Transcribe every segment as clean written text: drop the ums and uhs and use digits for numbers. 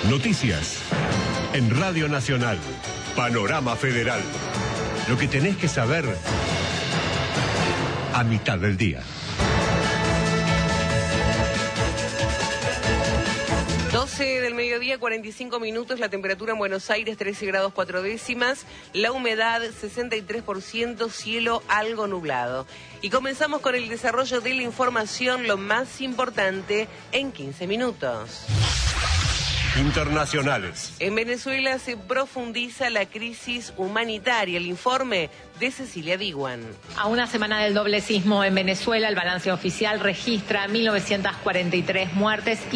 Noticias en Radio Nacional. Panorama Federal. Lo que tenés que saber a mitad del día. 12 del mediodía, 45 minutos, la temperatura en Buenos Aires 13 grados 4 décimas, la humedad 63%, cielo algo nublado. Y comenzamos con el desarrollo de la información, lo más importante en 15 minutos. Internacionales. En Venezuela se profundiza la crisis humanitaria. El informe de Cecilia Diwan. A una semana del doble sismo en Venezuela, el balance oficial registra 1.943 muertes y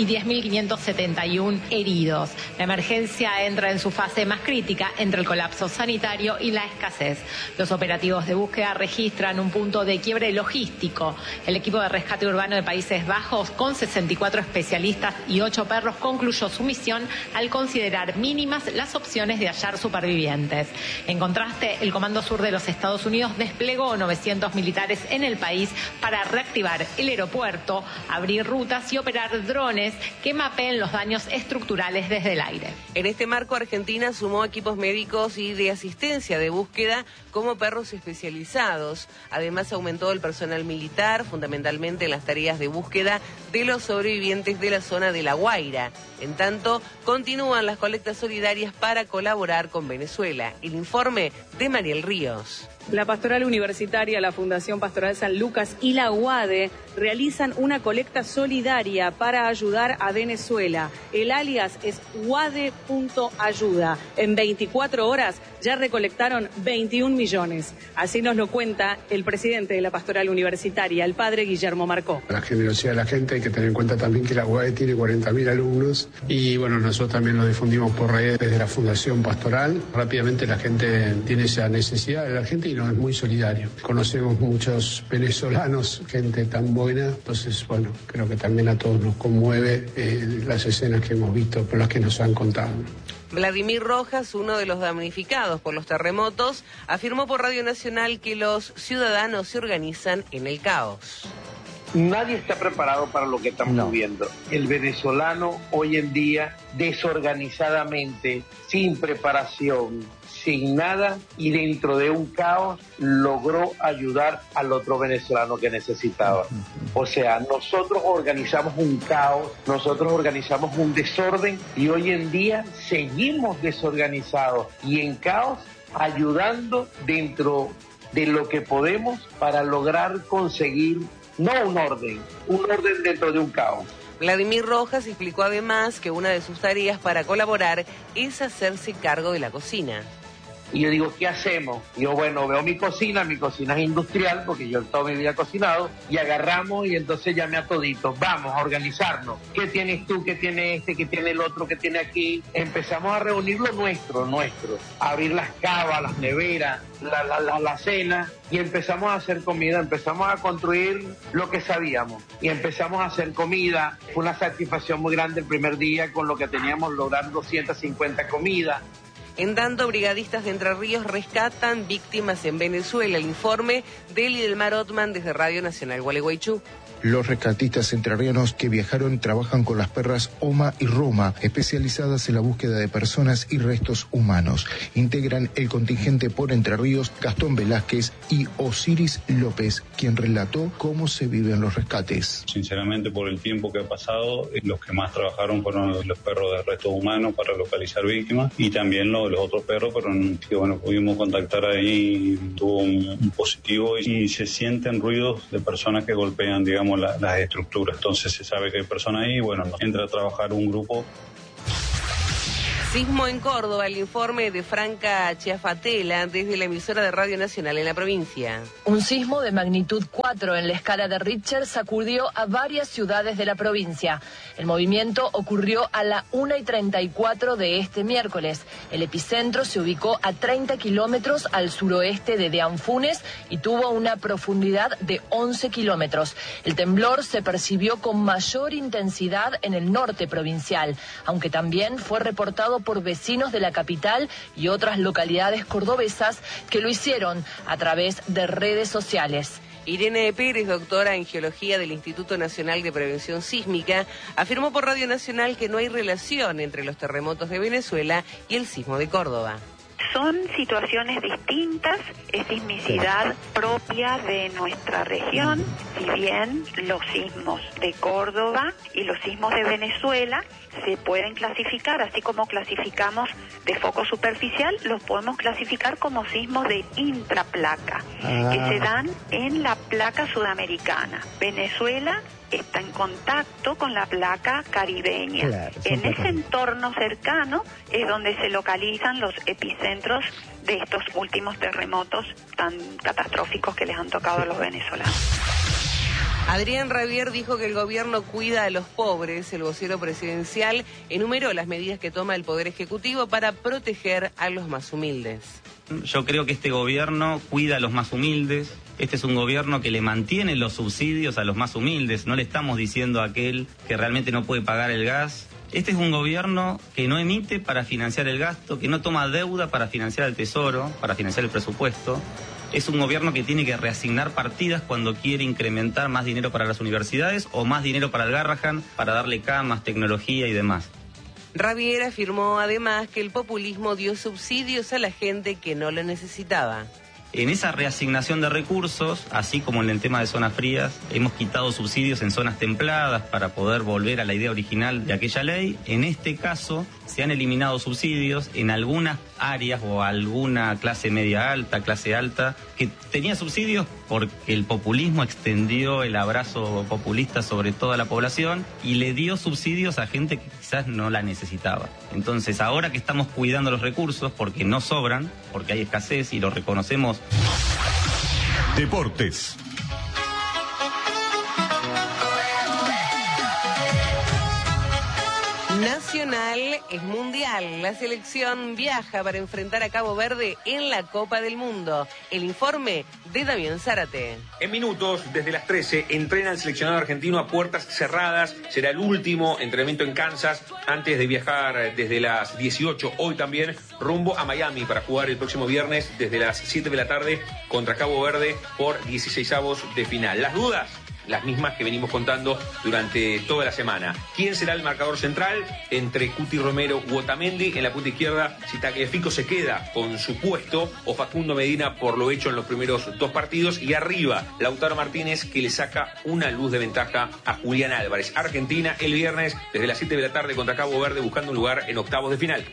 10.571 heridos. La emergencia entra en su fase más crítica entre el colapso sanitario y la escasez. Los operativos de búsqueda registran un punto de quiebre logístico. El equipo de rescate urbano de Países Bajos, con 64 especialistas y 8 perros, concluyó su misión al considerar mínimas las opciones de hallar supervivientes. En contraste, el Comando Sur de los Estados Unidos desplegó 900 militares en el país para reactivar el aeropuerto, abrir rutas y operar drones que mapeen los daños estructurales desde el aire. En este marco, Argentina sumó equipos médicos y de asistencia de búsqueda como perros especializados. Además, aumentó el personal militar, fundamentalmente en las tareas de búsqueda de los sobrevivientes de la zona de La Guaira. En tanto, continúan las colectas solidarias para colaborar con Venezuela. El informe de Mariel Ríos. La Pastoral Universitaria, la Fundación Pastoral San Lucas y la UADE realizan una colecta solidaria para ayudar a Venezuela. El alias es UADE.ayuda. En 24 horas ya recolectaron 21 millones. Así nos lo cuenta el presidente de la Pastoral Universitaria, el padre Guillermo Marcó. La generosidad de la gente, hay que tener en cuenta también que la UADE tiene 40.000 alumnos y bueno, nosotros también lo difundimos por redes desde la Fundación Pastoral. Rápidamente la gente tiene esa necesidad, la gente es muy solidario. Conocemos muchos venezolanos, gente tan buena, entonces bueno, creo que también a todos nos conmueve las escenas que hemos visto, por las que nos han contado. Vladimir Rojas, uno de los damnificados por los terremotos, afirmó por Radio Nacional que los ciudadanos se organizan en el caos. Nadie está preparado para lo que estamos viviendo. El venezolano hoy en día, desorganizadamente, sin preparación, sin nada y dentro de un caos, logró ayudar al otro venezolano que necesitaba. O sea, nosotros organizamos un caos, nosotros organizamos un desorden y hoy en día seguimos desorganizados y en caos, ayudando dentro de lo que podemos para lograr conseguir no un orden dentro de un caos. Vladimir Rojas explicó además que una de sus tareas para colaborar es hacerse cargo de la cocina. Y yo digo, ¿qué hacemos? Yo, bueno, veo mi cocina es industrial, porque yo toda mi vida he cocinado, y agarramos y entonces llamé a toditos, vamos a organizarnos. ¿Qué tienes tú? ¿Qué tiene este? ¿Qué tiene el otro? ¿Qué tiene aquí? Empezamos a reunir lo nuestro, a abrir las cavas, las neveras, la cena, y empezamos a hacer comida, empezamos a construir lo que sabíamos, y empezamos a hacer comida. Fue una satisfacción muy grande el primer día con lo que teníamos, lograr 250 comidas. En tanto, brigadistas de Entre Ríos rescatan víctimas en Venezuela. El informe de Lidelmar Ottman desde Radio Nacional Gualeguaychú. Los rescatistas entrerrianos que viajaron trabajan con las perras Oma y Roma, especializadas en la búsqueda de personas y restos humanos. Integran el contingente por Entre Ríos Gastón Velázquez y Osiris López, quien relató cómo se viven los rescates. Sinceramente, por el tiempo que ha pasado, los que más trabajaron fueron los perros de restos humanos para localizar víctimas y también los otros perros, pero que bueno, pudimos contactar ahí, tuvo un positivo y se sienten ruidos de personas que golpean, digamos, las estructuras. Entonces se sabe que hay personas ahí, bueno, entra a trabajar un grupo. Sismo en Córdoba, el informe de Franca Chiafatela desde la emisora de Radio Nacional en la provincia. Un sismo de magnitud 4 en la escala de Richter sacudió a varias ciudades de la provincia. El movimiento ocurrió a la 1:34 de este miércoles. El epicentro se ubicó a 30 kilómetros al suroeste de Deanfunes y tuvo una profundidad de 11 kilómetros. El temblor se percibió con mayor intensidad en el norte provincial, aunque también fue reportado por vecinos de la capital y otras localidades cordobesas que lo hicieron a través de redes sociales. Irene Pérez, doctora en Geología del Instituto Nacional de Prevención Sísmica, afirmó por Radio Nacional que no hay relación entre los terremotos de Venezuela y el sismo de Córdoba. Son situaciones distintas, es sismicidad propia de nuestra región, si bien los sismos de Córdoba y los sismos de Venezuela se pueden clasificar, así como clasificamos de foco superficial, los podemos clasificar como sismos de intraplaca, que se dan en la placa sudamericana. Venezuela está en contacto con la placa caribeña. Claro, en ese entorno cercano es donde se localizan los epicentros de estos últimos terremotos tan catastróficos que les han tocado a los venezolanos. Adrián Rabier dijo que el gobierno cuida a los pobres. El vocero presidencial enumeró las medidas que toma el Poder Ejecutivo para proteger a los más humildes. Yo creo que este gobierno cuida a los más humildes. Este es un gobierno que le mantiene los subsidios a los más humildes. No le estamos diciendo a aquel que realmente no puede pagar el gas. Este es un gobierno que no emite para financiar el gasto, que no toma deuda para financiar el tesoro, para financiar el presupuesto. Es un gobierno que tiene que reasignar partidas cuando quiere incrementar más dinero para las universidades o más dinero para el Garrahan, para darle camas, tecnología y demás. Rabier afirmó además que el populismo dio subsidios a la gente que no lo necesitaba. En esa reasignación de recursos, así como en el tema de zonas frías, hemos quitado subsidios en zonas templadas para poder volver a la idea original de aquella ley. En este caso, se han eliminado subsidios en algunas áreas o alguna clase media alta, clase alta, que tenía subsidios porque el populismo extendió el abrazo populista sobre toda la población y le dio subsidios a gente que quizás no la necesitaba. Entonces, ahora que estamos cuidando los recursos, porque no sobran, porque hay escasez y lo reconocemos. Deportes. Nacional es mundial. La selección viaja para enfrentar a Cabo Verde en la Copa del Mundo. El informe de Damián Zárate. En minutos, desde las 13, entrena el seleccionado argentino a puertas cerradas. Será el último entrenamiento en Kansas antes de viajar desde las 18, hoy también, rumbo a Miami para jugar el próximo viernes desde las 7 de la tarde contra Cabo Verde por 16avos de final. Las dudas, las mismas que venimos contando durante toda la semana. ¿Quién será el marcador central? Entre Cuti Romero u Otamendi. En la punta izquierda, si Tagliafico se queda con su puesto o Facundo Medina por lo hecho en los primeros dos partidos. Y arriba, Lautaro Martínez, que le saca una luz de ventaja a Julián Álvarez. Argentina el viernes desde las 7 de la tarde contra Cabo Verde, buscando un lugar en octavos de final.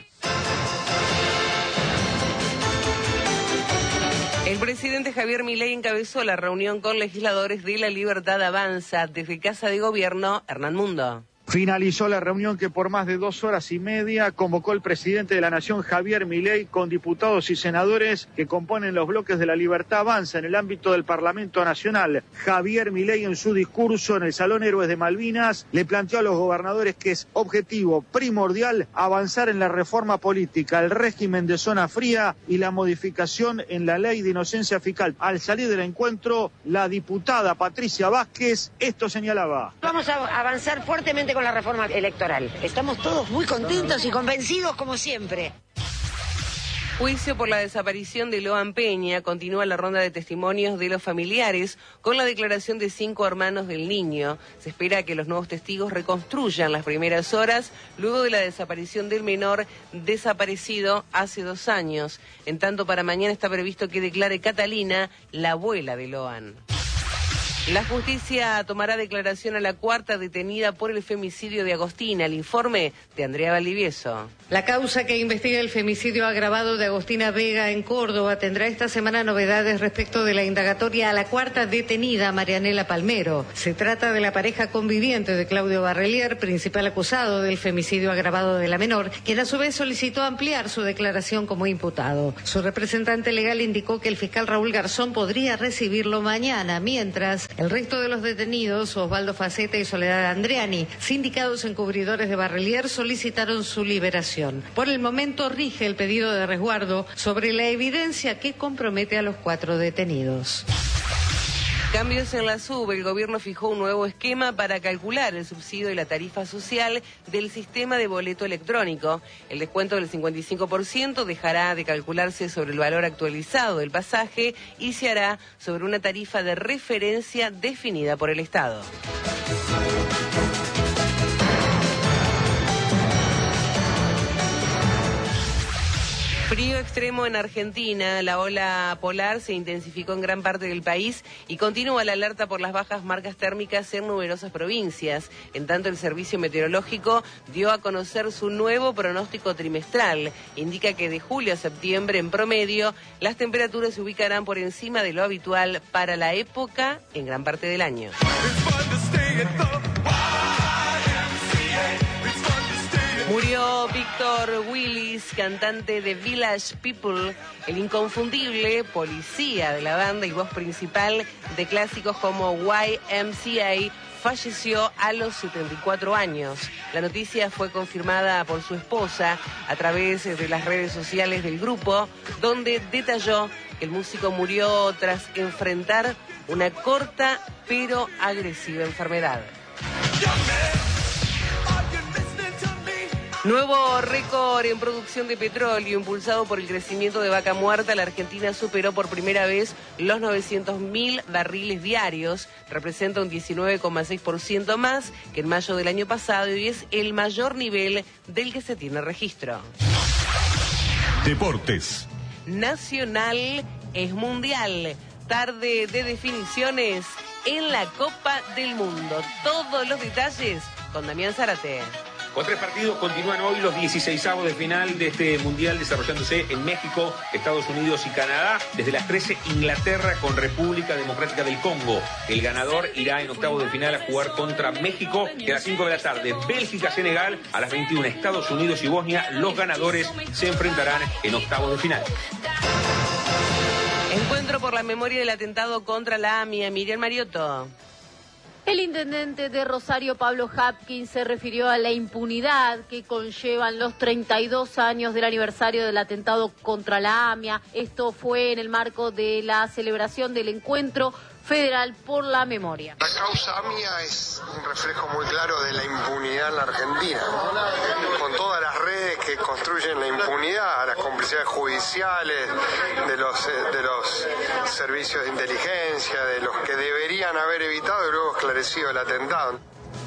El presidente Javier Milei encabezó la reunión con legisladores de La Libertad Avanza. Desde Casa de Gobierno, Hernán Mundo. Finalizó la reunión que por más de 2 horas y media convocó el presidente de la Nación, Javier Milei, con diputados y senadores que componen los bloques de La Libertad Avanza en el ámbito del Parlamento Nacional. Javier Milei, en su discurso en el Salón Héroes de Malvinas, le planteó a los gobernadores que es objetivo primordial avanzar en la reforma política, el régimen de zona fría y la modificación en la ley de inocencia fiscal. Al salir del encuentro, la diputada Patricia Vázquez esto señalaba. Vamos a avanzar fuertemente con la reforma electoral. Estamos todos muy contentos y convencidos como siempre. Juicio por la desaparición de Loan Peña. Continúa la ronda de testimonios de los familiares con la declaración de 5 hermanos del niño. Se espera que los nuevos testigos reconstruyan las primeras horas luego de la desaparición del menor desaparecido hace 2 años. En tanto, para mañana está previsto que declare Catalina, la abuela de Loan. La justicia tomará declaración a la 4ª detenida por el femicidio de Agostina. El informe de Andrea Valdivieso. La causa que investiga el femicidio agravado de Agostina Vega en Córdoba tendrá esta semana novedades respecto de la indagatoria a la 4ª detenida, Marianela Palmero. Se trata de la pareja conviviente de Claudio Barrelier, principal acusado del femicidio agravado de la menor, quien a su vez solicitó ampliar su declaración como imputado. Su representante legal indicó que el fiscal Raúl Garzón podría recibirlo mañana, mientras el resto de los detenidos, Osvaldo Faceta y Soledad Andreani, sindicados encubridores de Barrelier, solicitaron su liberación. Por el momento rige el pedido de resguardo sobre la evidencia que compromete a los 4 detenidos. Cambios en la SUB. El gobierno fijó un nuevo esquema para calcular el subsidio y la tarifa social del sistema de boleto electrónico. El descuento del 55% dejará de calcularse sobre el valor actualizado del pasaje y se hará sobre una tarifa de referencia definida por el Estado. Frío extremo en Argentina. La ola polar se intensificó en gran parte del país y continúa la alerta por las bajas marcas térmicas en numerosas provincias. En tanto, el Servicio Meteorológico dio a conocer su nuevo pronóstico trimestral. Indica que de julio a septiembre, en promedio, las temperaturas se ubicarán por encima de lo habitual para la época en gran parte del año. Murió Víctor Willis, cantante de Village People, el inconfundible policía de la banda y voz principal de clásicos como YMCA. Falleció a los 74 años. La noticia fue confirmada por su esposa a través de las redes sociales del grupo, donde detalló que el músico murió tras enfrentar una corta pero agresiva enfermedad. Nuevo récord en producción de petróleo. Impulsado por el crecimiento de Vaca Muerta, la Argentina superó por primera vez los 900.000 barriles diarios. Representa un 19,6% más que en mayo del año pasado y es el mayor nivel del que se tiene registro. Deportes. Nacional es mundial. Tarde de definiciones en la Copa del Mundo. Todos los detalles con Damián Zárate. Con 3 partidos continúan hoy los 16avos de final de este mundial desarrollándose en México, Estados Unidos y Canadá. Desde las 13, Inglaterra con República Democrática del Congo. El ganador irá en octavos de final a jugar contra México. Y a las 5 de la tarde, Bélgica-Senegal. A las 21, Estados Unidos y Bosnia. Los ganadores se enfrentarán en octavos de final. Encuentro por la memoria del atentado contra la AMIA. Miriam Mariotto. El intendente de Rosario, Pablo Hapkin, se refirió a la impunidad que conllevan los 32 años del aniversario del atentado contra la AMIA. Esto fue en el marco de la celebración del Encuentro Federal por la Memoria. La causa AMIA es un reflejo muy claro de la impunidad en la Argentina, con todas las redes que construyen la impunidad, las complicidades judiciales, de los servicios de inteligencia, de los que deberían haber evitado y luego esclarecido el atentado.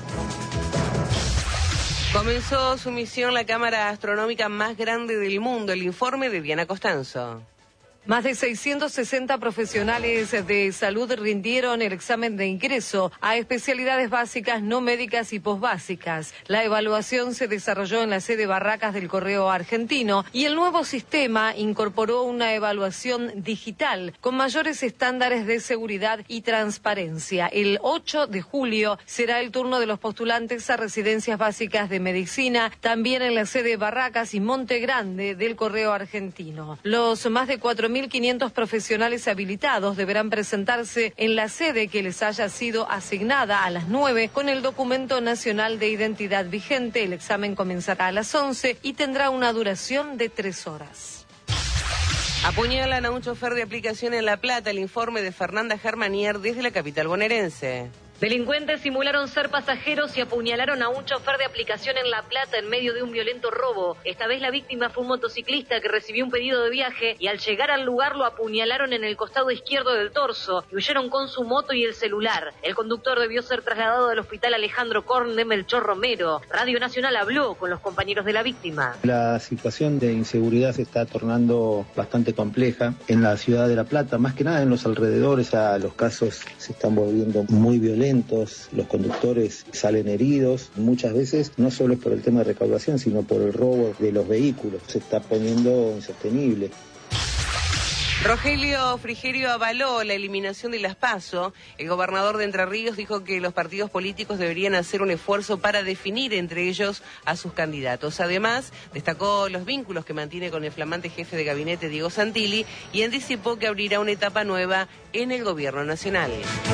Comenzó su misión la cámara astronómica más grande del mundo, el informe de Diana Costanzo. Más de 660 profesionales de salud rindieron el examen de ingreso a especialidades básicas, no médicas y posbásicas. La evaluación se desarrolló en la sede Barracas del Correo Argentino y el nuevo sistema incorporó una evaluación digital con mayores estándares de seguridad y transparencia. El 8 de julio será el turno de los postulantes a residencias básicas de medicina, también en la sede Barracas y Monte Grande del Correo Argentino. Los más de 4.500 profesionales habilitados deberán presentarse en la sede que les haya sido asignada a las 9 con el documento nacional de identidad vigente. El examen comenzará a las 11 y tendrá una duración de 3 horas. Apuñalan a un chofer de aplicación en La Plata. El informe de Fernanda Germanier desde la capital bonaerense. Delincuentes simularon ser pasajeros y apuñalaron a un chofer de aplicación en La Plata en medio de un violento robo. Esta vez la víctima fue un motociclista que recibió un pedido de viaje y al llegar al lugar lo apuñalaron en el costado izquierdo del torso y huyeron con su moto y el celular. El conductor debió ser trasladado al hospital Alejandro Korn de Melchor Romero. Radio Nacional habló con los compañeros de la víctima. La situación de inseguridad se está tornando bastante compleja en la ciudad de La Plata, más que nada en los alrededores. Los casos se están volviendo muy violentos. Los conductores salen heridos, muchas veces no solo es por el tema de recaudación, sino por el robo de los vehículos. Se está poniendo insostenible. Rogelio Frigerio avaló la eliminación de las PASO. El gobernador de Entre Ríos dijo que los partidos políticos deberían hacer un esfuerzo para definir entre ellos a sus candidatos. Además, destacó los vínculos que mantiene con el flamante jefe de gabinete Diego Santilli y anticipó que abrirá una etapa nueva en el gobierno nacional.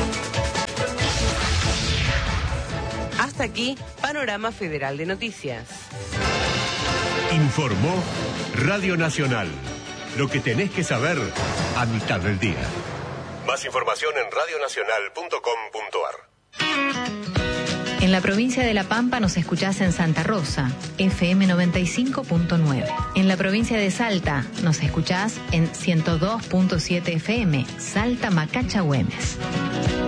Hasta aquí, Panorama Federal de Noticias. Informó Radio Nacional. Lo que tenés que saber a mitad del día. Más información en radionacional.com.ar. En la provincia de La Pampa nos escuchás en Santa Rosa, FM 95.9. En la provincia de Salta nos escuchás en 102.7 FM, Salta Macacha Güemes.